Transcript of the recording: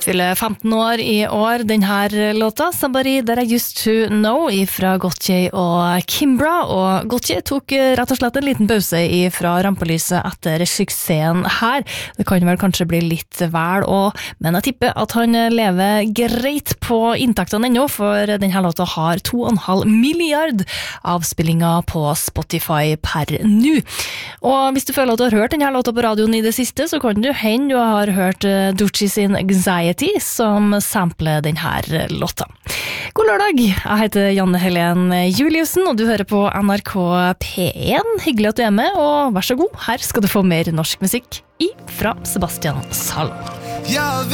Fyller 15 år I år, den her låta, Somebody That I Used To Know, fra Gotye og Kimbra, og Gotye tok rett og slett en liten pause fra rampelyset etter suksessen her. Det kan vel kanskje bli litt vel, men jeg tipper at han lever greit på inntektene ennå, for denne låta har 2,5 milliard avspillinger på Spotify per nu. Og hvis du føler at du har hørt denne låta på radioen I det siste, så kan du hende du har hørt Doechii sin Anxiety, som sampler denne låta. God lørdag, jeg heter Janne Helene Juliussen, og du hører på NRK P1. Hyggelig at du med, og vær så god, her skal du få mer norsk musikk fra Sebastian Zalo. Jeg